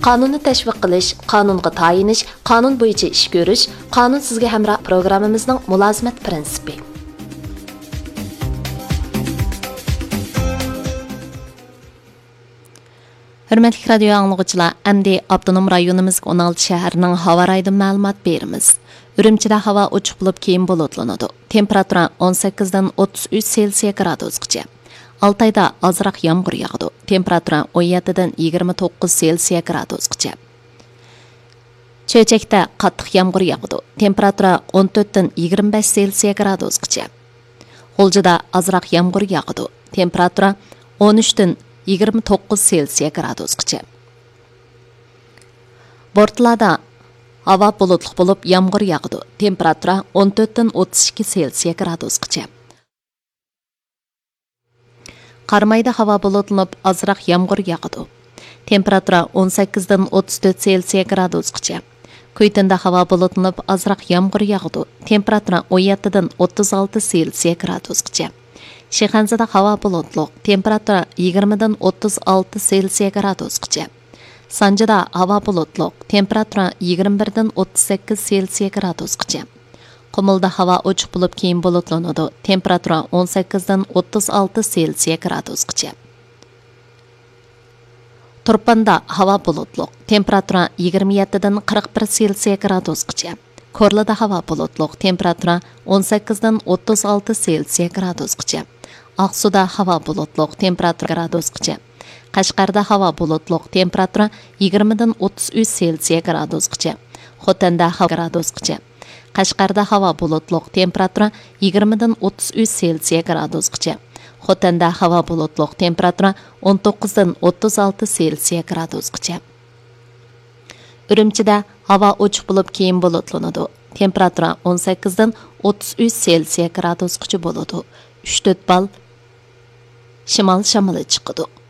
Qonunni tashviq qilish, qonunga tayinish, qonun bo'yicha ish ko'rish, qonun sizga hamroh programmamizning mulozimat prinsipi. Hürmetli radio anlıqçılar, əmdi Abdunum rayonumuzga 16 şəhərinin hava rayından məlumat berimiz. Ürümçidə hava uçuq bulub keyin bulutlanıdı. Temperatura 18-dən 33 Selsiya gradusgacha. Altayda azraq yağmur yağdı. Temperatura 17-dən 29 Selsiya gradusgacha. Çöçəkdə qattiq yağmur yağdı. Temperatura 14-dən 25 Selsiya gradusgacha. G'uljida azraq yağmur yağdı. Temperatura 13-dən 29 Selsiya gradusgacha. Bortlarda hava bulutluq bo'lib yağmur yağdı. Temperatura 14-dən 32 Selsiya gradusgacha. Qarmayda hava bulutlanıb azraq yağmur yağdı. Temperatura 18-dən 34 Selsiya gradusgacha. Kuytında hava bulutlanıb azraq yağmur yağdı. Temperatura 17-dən 36 Selsiya gradusgacha. Şixanzada hava bulutluq. Temperatura 20-dən 36 Selsiya gradusgacha. Sanjida hava bulutluq. Temperatura 21-dən 38 Selsiya gradusgacha. Qumulda hava uçuq bo'lib keyin bulutlanadi. Temperatura 18-dən 36 Selsiya gradusgacha. Turpanda hava bulutluq. Temperatura 27-dən 41 Selsiya gradusgacha. Korlada hava bulutluq. Temperatura 18-dən 36 Selsiya gradusgacha. Aqsuda hava bulutluq. Temperatura gradusgacha. Qashqarda hava bulutluq. Temperatura 20-dən 33 Selsiya gradusgacha. Xotanda hava gradusgacha. Qashqarda hava bulutluq. Temperatura 20-dən 33 Selsiya gradusgacha. Xotanda hava bulutluq. Temperatura 19-dən 36 Selsiya gradusgacha. Ürümçida hava uçuq bo'lib keyin bulutlanadi. Temperatura 18-dən 33 Selsiya gradusgacha bo'ladi. 3-4 bal şimal şamılı çıkıdı.